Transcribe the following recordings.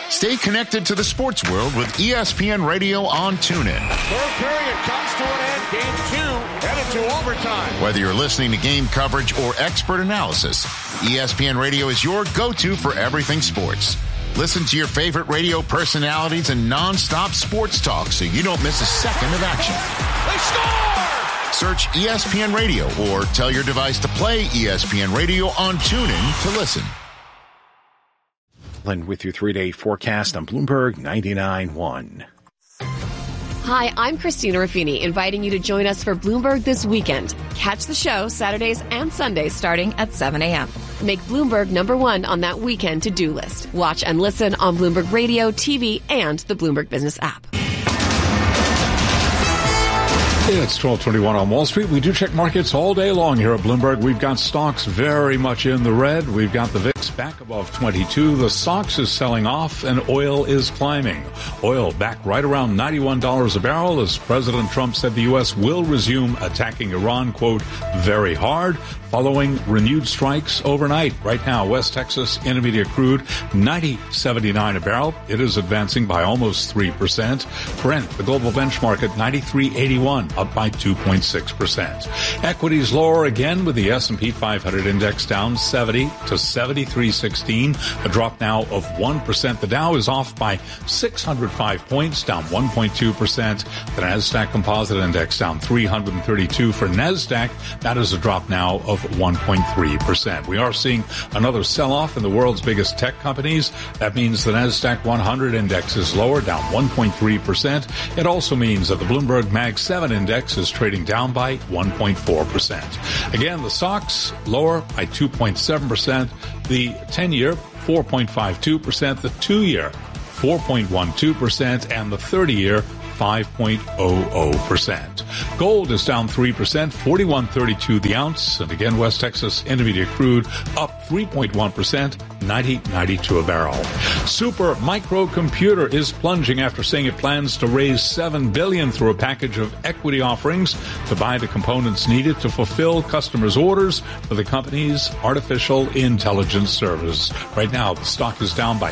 Stay connected to the sports world with ESPN Radio on TuneIn. Third period comes to an end. Game 2 headed to overtime. Whether you're listening to game coverage or expert analysis, ESPN Radio is your go-to for everything sports. Listen to your favorite radio personalities and non-stop sports talk so you don't miss a second of action. They score! Search ESPN Radio or tell your device to play ESPN Radio on TuneIn to listen. With your 3-day forecast on Bloomberg 99.1. Hi, I'm Christina Ruffini, inviting you to join us for Bloomberg This Weekend. Catch the show Saturdays and Sundays starting at 7 a.m. Make Bloomberg #1 on that weekend to-do list. Watch and listen on Bloomberg Radio, TV, and the Bloomberg Business app. It's 12:21 on Wall Street. We do check markets all day long here at Bloomberg. We've got stocks very much in the red. We've got the VIX back above 22. The SOX is selling off and oil is climbing. Oil back right around $91 a barrel as President Trump said the U.S. will resume attacking Iran, quote, very hard, following renewed strikes overnight. Right now, West Texas Intermediate crude, $90.79 a barrel. It is advancing by almost 3%. Brent, the global benchmark at $93.81, up by 2.6%. Equities lower again with the S&P 500 index down 70 to 73.16, a drop now of 1%. The Dow is off by 605 points, down 1.2%. The Nasdaq Composite Index down 332 for Nasdaq. That is a drop now of 1.3%. We are seeing another sell-off in the world's biggest tech companies. That means the Nasdaq 100 index is lower, down 1.3%. It also means that the Bloomberg Mag 7 index is trading down by 1.4%. Again, the SOX lower by 2.7%. The 10-year, 4.52%. The 2-year, 4.12%. And the 30-year, 5.00%. Gold is down 3%, $41.32 the ounce. And again, West Texas Intermediate crude up 3.1%, $90.92 a barrel. Super Microcomputer is plunging after saying it plans to raise $7 billion through a package of equity offerings to buy the components needed to fulfill customers' orders for the company's artificial intelligence service. Right now, the stock is down by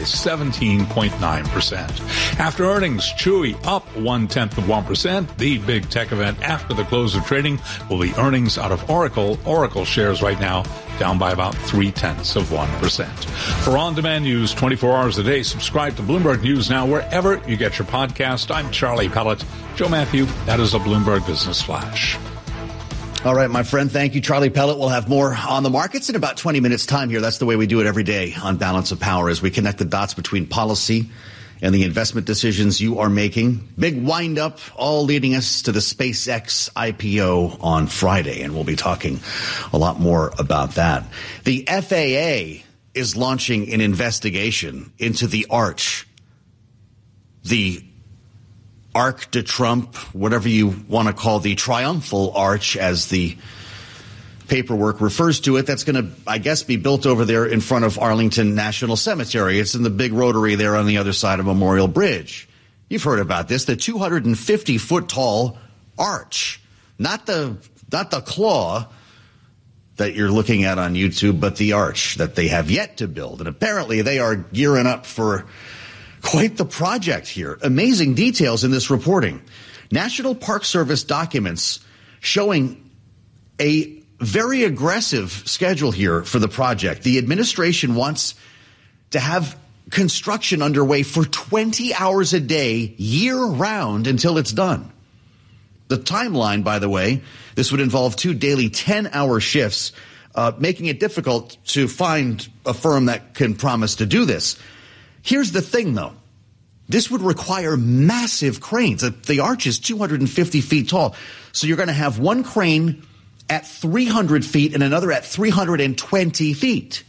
17.9%. After earnings, Chewy up 0.1%. The big tech event after the close of trading will be earnings out of Oracle. Oracle shares right now down by about 0.3%. For on-demand news 24 hours a day, subscribe to Bloomberg News Now wherever you get your podcast. I'm Charlie Pellet. Joe Matthew, that is a Bloomberg Business Flash. All right, my friend. Thank you, Charlie Pellet. We'll have more on the markets in about 20 minutes' time here. That's the way we do it every day on Balance of Power as we connect the dots between policy and the investment decisions you are making. Big wind-up, all leading us to the SpaceX IPO on Friday, and we'll be talking a lot more about that. The FAA is launching an investigation into the Arch, the Arc de Trump, whatever you want to call the Triumphal Arch as the paperwork refers to it. That's going to, I guess, be built over there in front of Arlington National Cemetery. It's in the big rotary there on the other side of Memorial Bridge. You've heard about this, the 250-foot tall arch, not the claw that you're looking at on YouTube, but the arch that they have yet to build. And apparently they are gearing up for quite the project here. Amazing details in this reporting. National Park Service documents showing a very aggressive schedule here for the project. The administration wants to have construction underway for 20 hours a day, year-round, until it's done. The timeline, by the way, this would involve 2 daily 10-hour shifts, making it difficult to find a firm that can promise to do this. Here's the thing, though. This would require massive cranes. The arch is 250 feet tall, so you're going to have one crane at 300 feet and another at 320 feet.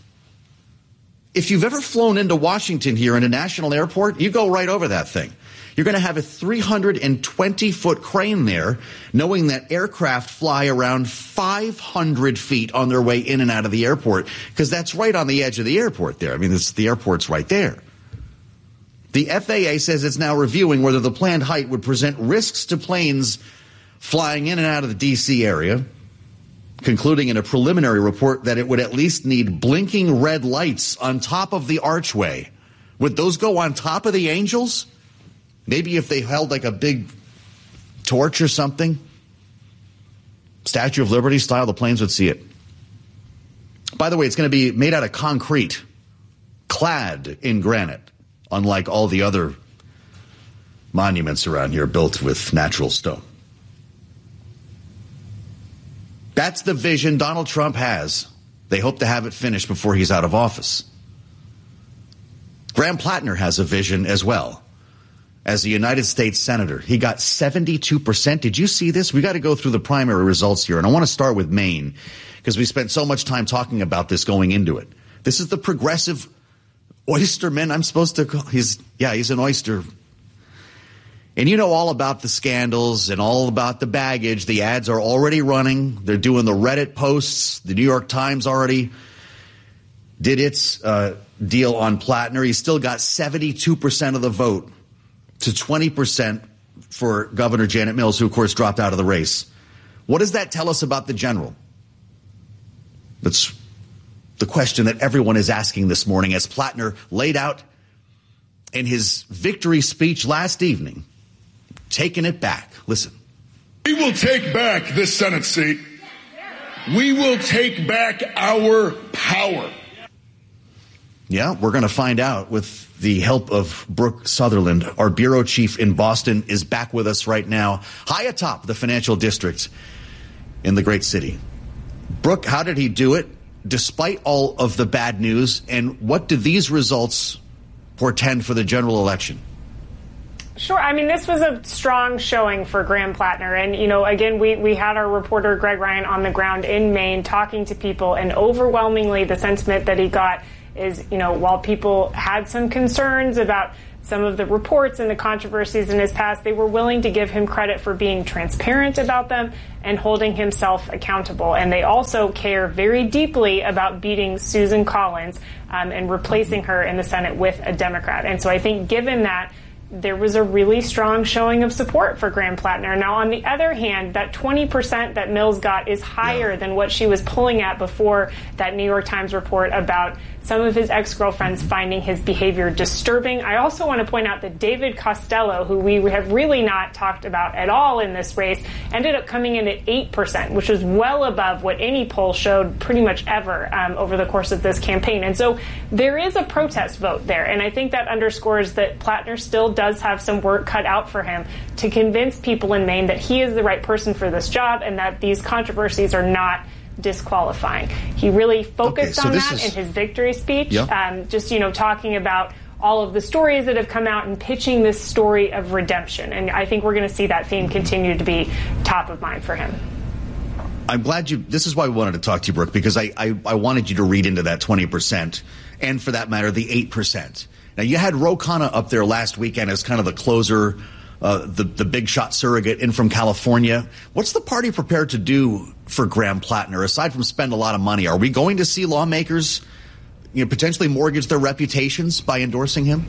If you've ever flown into Washington here in a national airport, you go right over that thing. You're going to have a 320-foot crane there, knowing that aircraft fly around 500 feet on their way in and out of the airport, because that's right on the edge of the airport there. I mean, the airport's right there. The FAA says it's now reviewing whether the planned height would present risks to planes flying in and out of the D.C. area, concluding in a preliminary report that it would at least need blinking red lights on top of the archway Would those go on top of the Angels? Maybe if they held like a big torch or something? Statue of Liberty style, the planes would see it. By the way, it's going to be made out of concrete, clad in granite, unlike all the other monuments around here built with natural stone. That's the vision Donald Trump has. They hope to have it finished before he's out of office. Graham Plattner has a vision as well. As a United States Senator, he got 72%. Did you see this? We got to go through the primary results here. And I want to start with Maine because we spent so much time talking about this going into it. This is the progressive oysterman. I'm supposed to call. He's an oyster. And you know all about the scandals and all about the baggage. The ads are already running. They're doing the Reddit posts. The New York Times already did its deal on Plattner. He still got 72% of the vote to 20% for Governor Janet Mills, who, of course, dropped out of the race. What does that tell us about the general? That's the question that everyone is asking this morning as Plattner laid out in his victory speech last evening, taking it back. Listen. We will take back this Senate seat. We will take back our power. Yeah, we're going to find out with the help of Brooke Sutherland. Our bureau chief in Boston is back with us right now, high atop the financial district in the great city. Brooke, how did he do it despite all of the bad news? And what do these results portend for the general election? Sure. I mean, this was a strong showing for Graham Plattner. And, you know, again, we had our reporter Greg Ryan on the ground in Maine talking to people, and overwhelmingly the sentiment that he got is, you know, while people had some concerns about some of the reports and the controversies in his past, they were willing to give him credit for being transparent about them and holding himself accountable. And they also care very deeply about beating Susan Collins and replacing her in the Senate with a Democrat. And so I think given that, there was a really strong showing of support for Graham Plattner. Now, on the other hand, that 20% that Mills got is higher than what she was pulling at before that New York Times report about some of his ex-girlfriends finding his behavior disturbing. I also want to point out that David Costello, who we have really not talked about at all in this race, ended up coming in at 8%, which was well above what any poll showed pretty much ever over the course of this campaign. And so there is a protest vote there. And I think that underscores that Plattner still does have some work cut out for him to convince people in Maine that he is the right person for this job and that these controversies are not disqualifying. He really focused on that in his victory speech, just, you know, talking about all of the stories that have come out and pitching this story of redemption. And I think we're going to see that theme continue to be top of mind for him. I'm glad this is why we wanted to talk to you, Brooke, because I wanted you to read into that 20% and, for that matter, the 8%. Now, you had Ro Khanna up there last weekend as kind of the closer, the big shot surrogate in from California. What's the party prepared to do for Graham Plattner, aside from spend a lot of money? Are we going to see lawmakers, you know, potentially mortgage their reputations by endorsing him?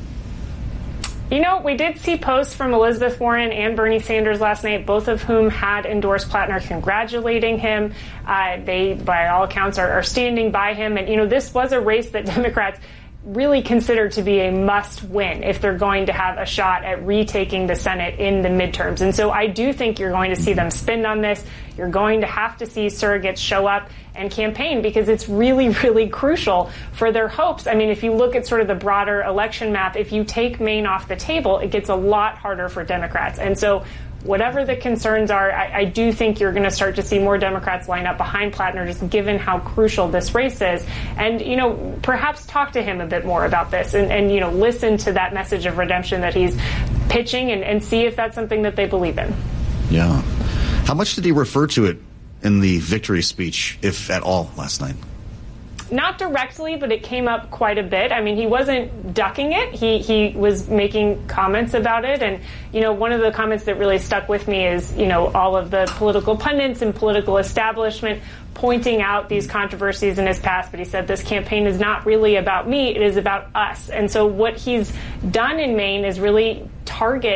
You know, we did see posts from Elizabeth Warren and Bernie Sanders last night, both of whom had endorsed Plattner, congratulating him. They, by all accounts, are standing by him. And, you know, this was a race that Democrats really considered to be a must win if they're going to have a shot at retaking the Senate in the midterms. And so I do think you're going to see them spend on this. You're going to have to see surrogates show up and campaign because it's really, really crucial for their hopes. I mean, if you look at sort of the broader election map, if you take Maine off the table, it gets a lot harder for Democrats. And so whatever the concerns are, I do think you're going to start to see more Democrats line up behind Plattner, just given how crucial this race is. And, you know, perhaps talk to him a bit more about this and you know, listen to that message of redemption that he's pitching and see if that's something that they believe in. Yeah. How much did he refer to it in the victory speech, if at all, last night? Not directly, but it came up quite a bit. I mean, he wasn't ducking it. He was making comments about it. And, you know, one of the comments that really stuck with me is, you know, all of the political pundits and political establishment pointing out these controversies in his past. But he said, this campaign is not really about me. It is about us. And so what he's done in Maine is really target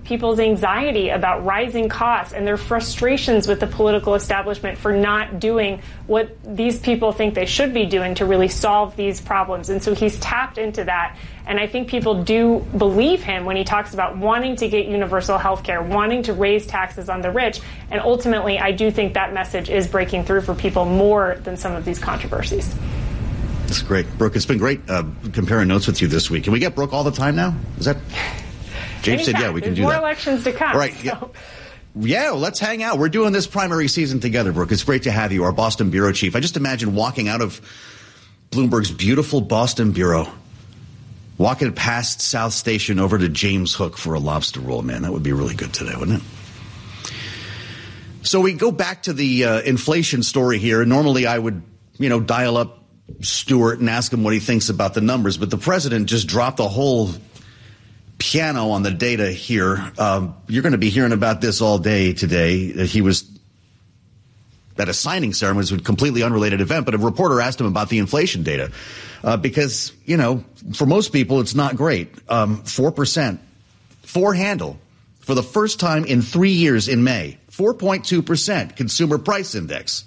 people's anxiety about rising costs and their frustrations with the political establishment for not doing what these people think they should be doing to really solve these problems. And so he's tapped into that. And I think people do believe him when he talks about wanting to get universal health care, wanting to raise taxes on the rich. And ultimately, I do think that message is breaking through for people more than some of these controversies. That's great. Brooke, it's been great comparing notes with you this week. Can we get Brooke all the time now? Is that... James said, yeah, we can do that. There's more elections to come. All right. So. Yeah, well, let's hang out. We're doing this primary season together, Brooke. It's great to have you, our Boston bureau chief. I just imagine walking out of Bloomberg's beautiful Boston bureau, walking past South Station over to James Hook for a lobster roll. Man, that would be really good today, wouldn't it? So we go back to the inflation story here. Normally I would, dial up Stuart and ask him what he thinks about the numbers, but the president just dropped the whole piano on the data here. You're going to be hearing about this all day today. He was at a signing ceremony. It was a completely unrelated event, but a reporter asked him about the inflation data because, for most people, it's not great. 4%, four handle for the first time in 3 years in May. 4.2% consumer price index,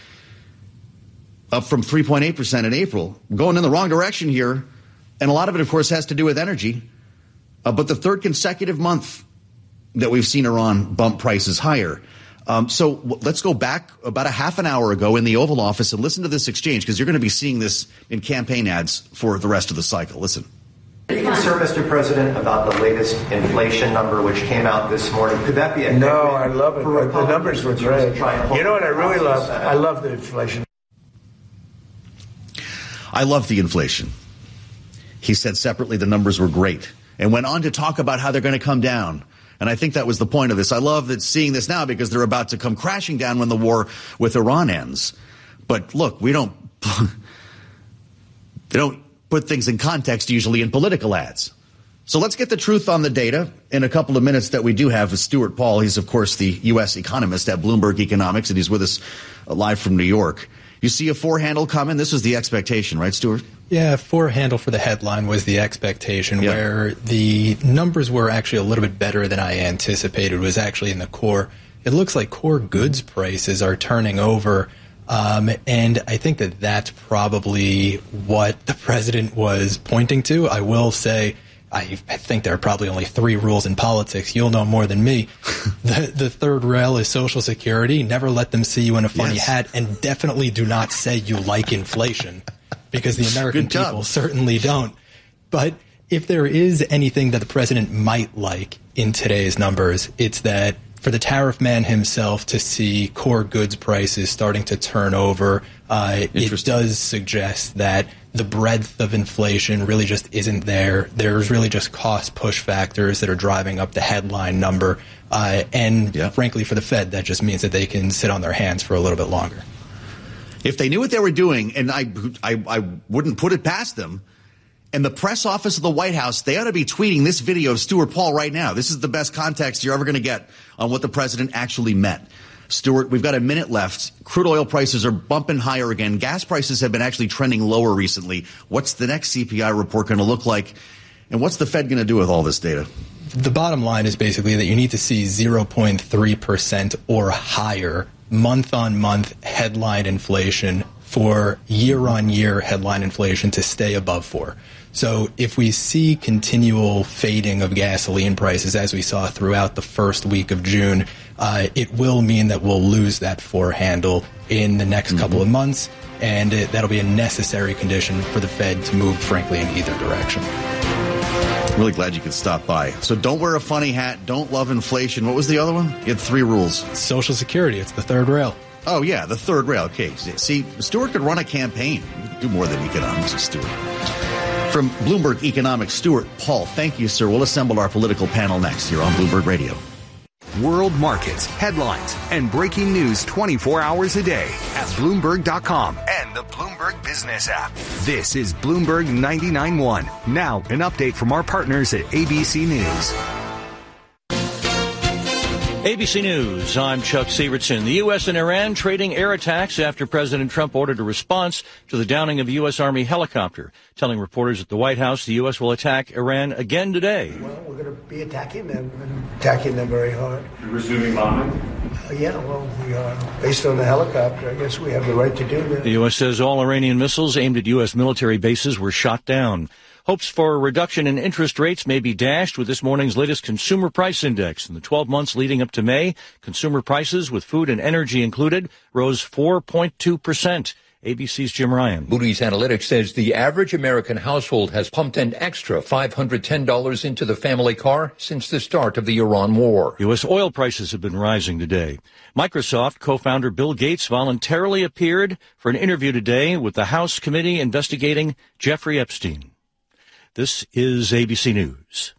up from 3.8% in April. Going in the wrong direction here. And a lot of it, of course, has to do with energy. But the third consecutive month that we've seen Iran bump prices higher. So let's go back about a half an hour ago in the Oval Office and listen to this exchange, because you're going to be seeing this in campaign ads for the rest of the cycle. Listen. Are you concerned, Mr. President, about the latest inflation number which came out this morning? Could that be a No, I love it. The numbers were great. You know what I really love? I love the inflation. I love the inflation. He said separately the numbers were great and went on to talk about how they're going to come down. And I think that was the point of this. I love that seeing this now because they're about to come crashing down when the war with Iran ends. But look, they don't put things in context usually in political ads. So let's get the truth on the data in a couple of minutes that we do have with Stuart Paul. He's, of course, the U.S. economist at Bloomberg Economics, and he's with us live from New York. You see a four handle coming? This was the expectation, right, Stuart? Yeah, four handle for the headline was the expectation, where the numbers were actually a little bit better than I anticipated. It was actually in the core. It looks like core goods prices are turning over, and I think that that's probably what the president was pointing to. I will say, I think there are probably only three rules in politics. You'll know more than me. The third rail is Social Security. Never let them see you in a funny hat, and definitely do not say you like inflation, because the American people certainly don't. But if there is anything that the president might like in today's numbers, it's that for the tariff man himself to see core goods prices starting to turn over, it does suggest that the breadth of inflation really just isn't there. There's really just cost push factors that are driving up the headline number. Frankly, for the Fed, that just means that they can sit on their hands for a little bit longer. If they knew what they were doing, and I wouldn't put it past them, and the press office of the White House, they ought to be tweeting this video of Stuart Paul right now. This is the best context you're ever going to get on what the president actually meant. Stuart, we've got a minute left. Crude oil prices are bumping higher again. Gas prices have been actually trending lower recently. What's the next CPI report going to look like? And what's the Fed going to do with all this data? The bottom line is basically that you need to see 0.3% or higher month-on-month headline inflation for year-on-year headline inflation to stay above 4%. So if we see continual fading of gasoline prices, as we saw throughout the first week of June, it will mean that we'll lose that 4 handle in the next couple of months, and that'll be a necessary condition for the Fed to move, frankly, in either direction. Really glad you could stop by. So don't wear a funny hat. Don't love inflation. What was the other one? You had 3 rules. Social Security. It's the third rail. Oh, yeah, the third rail. Okay. See, Stuart could run a campaign. He could do more than economics, Stuart. From Bloomberg Economics, Stuart Paul, thank you, sir. We'll assemble our political panel next here on Bloomberg Radio. World markets, headlines, and breaking news 24 hours a day at Bloomberg.com and the Bloomberg Business app. This is Bloomberg 99.1. Now, an update from our partners at ABC News. ABC News, I'm Chuck Sievertson. The U.S. and Iran trading air attacks after President Trump ordered a response to the downing of a U.S. Army helicopter, telling reporters at the White House the U.S. will attack Iran again today. Well, we're going to be attacking them very hard. You're resuming bombing? Yeah, well, we are. Based on the helicopter, I guess we have the right to do that. The U.S. says all Iranian missiles aimed at U.S. military bases were shot down. Hopes for a reduction in interest rates may be dashed with this morning's latest consumer price index. In the 12 months leading up to May, consumer prices, with food and energy included, rose 4.2%. ABC's Jim Ryan. Moody's Analytics says the average American household has pumped an extra $510 into the family car since the start of the Iran war. U.S. oil prices have been rising today. Microsoft co-founder Bill Gates voluntarily appeared for an interview today with the House committee investigating Jeffrey Epstein. This is ABC News.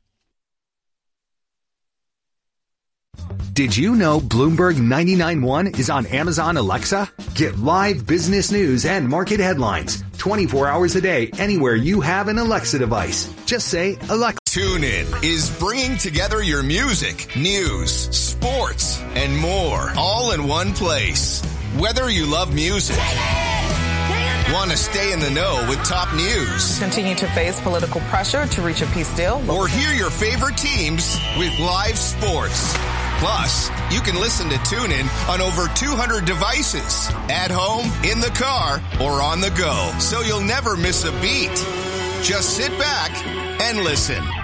Did you know Bloomberg 99.1 is on Amazon Alexa? Get live business news and market headlines 24 hours a day anywhere you have an Alexa device. Just say, Alexa. TuneIn is bringing together your music, news, sports, and more all in one place. Whether you love music, want to stay in the know with top news, continue to face political pressure to reach a peace deal, or hear your favorite teams with live sports. Plus, you can listen to TuneIn on over 200 devices, at home, in the car, or on the go, so you'll never miss a beat. Just sit back and listen.